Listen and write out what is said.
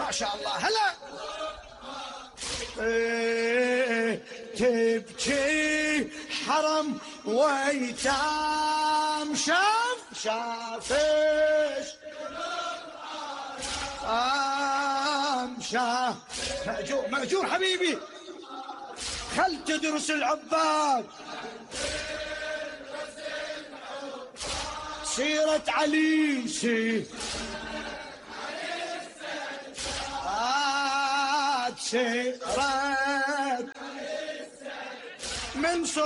ما شاء الله هلا. تبكي حرم ويتام شافش شاف مأجور حبيبي، خل تدرس العباد سيرة علي سيرة من